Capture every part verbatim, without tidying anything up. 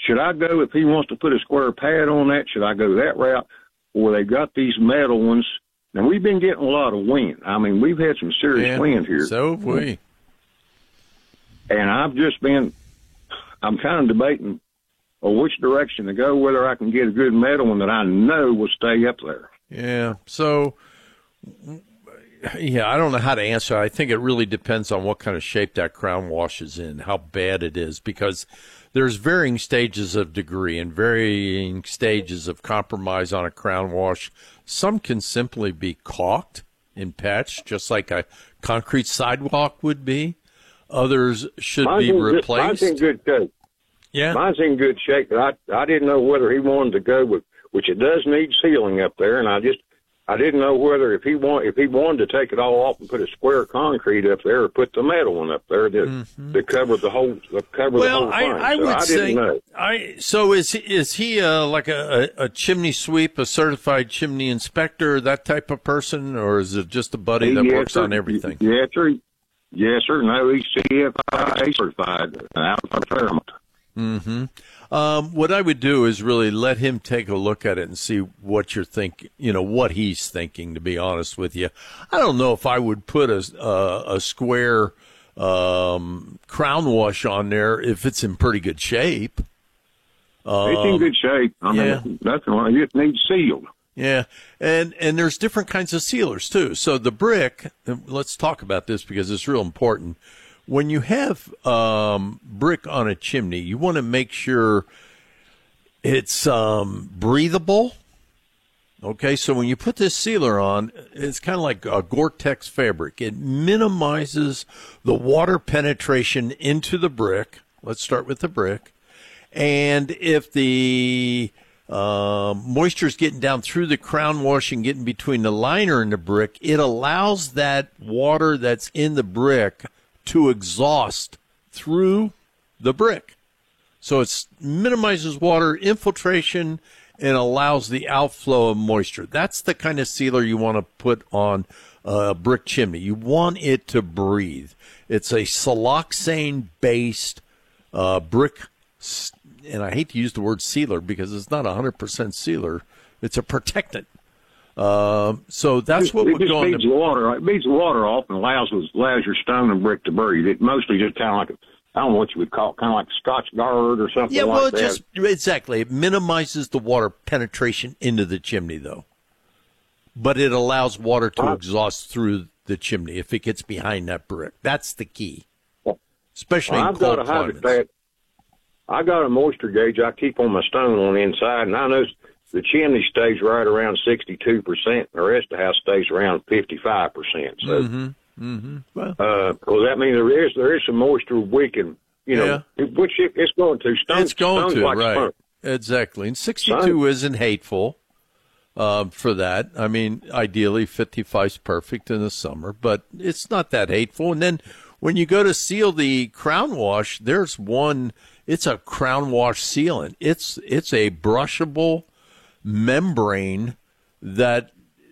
should I go, if he wants to put a square pad on that, should I go that route? Or they got these metal ones. Now, we've been getting a lot of wind. I mean, we've had some serious yeah, wind here. So have we. And I've just been, I'm kind of debating or which direction to go, whether I can get a good metal one that I know will stay up there. Yeah. So, yeah, I don't know how to answer. I think it really depends on what kind of shape that crown wash is in, how bad it is, because there's varying stages of degree and varying stages of compromise on a crown wash. Some can simply be caulked and patched, just like a concrete sidewalk would be. Others should mine's be in replaced. Good, mine's in good shape. Yeah. Mine's in good shape, but I, I didn't know whether he wanted to go with, which it does need sealing up there, and I just, I didn't know whether if he want, if he wanted to take it all off and put a square concrete up there or put the metal one up there to, mm-hmm. to cover the whole, to cover well, the whole thing. I, I so would I say, didn't know. I, so is, is he uh, like a, a, a chimney sweep, a certified chimney inspector, that type of person, or is it just a buddy that yes, works sir. on everything? Yes, sir. Yes, sir. No, he's C F I certified out of Fairmont. Mm-hmm. Um, what I would do is really let him take a look at it and see what you're thinking, you know, what he's thinking, to be honest with you. I don't know if I would put a, a, a square um, crown wash on there if it's in pretty good shape. Um, it's in good shape. I yeah. mean, that's why it needs sealed. Yeah, and and there's different kinds of sealers, too. So the brick, let's talk about this because it's real important. When you have um, brick on a chimney, you want to make sure it's um, breathable. Okay, so when you put this sealer on, it's kind of like a Gore-Tex fabric. It minimizes the water penetration into the brick. Let's start with the brick. And if the uh, moisture is getting down through the crown wash and getting between the liner and the brick, it allows that water that's in the brick to exhaust through the brick. So it minimizes water infiltration and allows the outflow of moisture. That's the kind of sealer you want to put on a brick chimney. You want it to breathe. It's a siloxane-based uh, brick, and I hate to use the word sealer because it's not a one hundred percent sealer. It's a protectant. Uh, so that's what it we're just going beats to. Water, it beats water off and allows allows your stone and brick to breathe. It mostly just kind of like a, I don't know what you would call it, kind of like Scotch Guard or something Yeah, well, like it that. just exactly it minimizes the water penetration into the chimney, though. But it allows water to uh, exhaust through the chimney if it gets behind that brick. That's the key, especially well, in I've cold got a climates. hydrostatic. I got a moisture gauge I keep on my stone on the inside, and I know the chimney stays right around sixty-two percent. The rest of the house stays around fifty-five percent. So, mm-hmm. Mm-hmm. Well, uh, well, that means there is there is some moisture we can, you know, yeah. which it, it's going to. Stone, it's going to, like right? sponge. Exactly. And sixty-two Stone. isn't hateful uh, for that. I mean, ideally, fifty-five is perfect in the summer, but it's not that hateful. And then when you go to seal the crown wash, there's one. It's a crown wash sealant. It's it's a brushable membrane that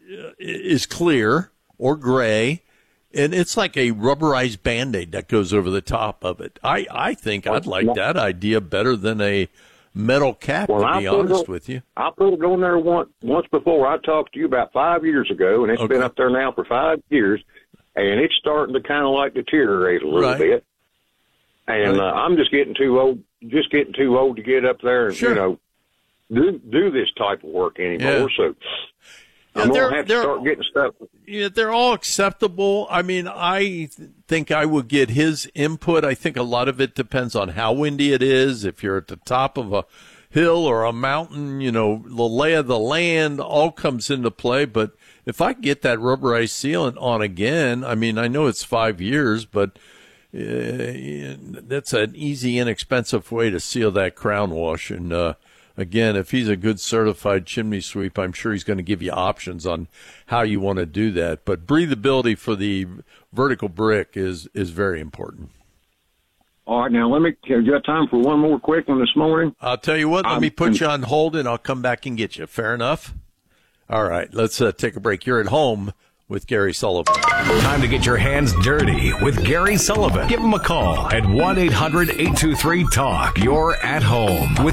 is clear or gray, and it's like a rubberized Band-Aid that goes over the top of it. I, I think I'd like that idea better than a metal cap, well, to be I honest it, with you. I put it on there once, once before. I talked to you about five years ago, and it's Okay. been up there now for five years, and it's starting to kind of like deteriorate a little Right. bit. And Right. uh, I'm just getting too old, just getting too old to get up there and, Sure. you know, do do this type of work anymore. Yeah. So Yeah, I'm they're- going to have to they're- start getting stuff. Yeah, they're all acceptable. I mean, I think I would get his input. I think a lot of it depends on how windy it is. If you're at the top of a hill or a mountain, you know, the lay of the land all comes into play. But if I get that rubberized sealant on again, I mean, I know it's five years, but uh, that's an easy, inexpensive way to seal that crown wash. And, uh, again, if he's a good certified chimney sweep, I'm sure he's going to give you options on how you want to do that. But breathability for the vertical brick is, is very important. All right, now let me. You got time for one more quick one this morning? I'll tell you what. Let Um, me put you on hold, and I'll come back and get you. Fair enough? All right. Let's uh, take a break. You're at home with Gary Sullivan. Time to get your hands dirty with Gary Sullivan. Give him a call at one eight hundred eight two three talk. You're at home with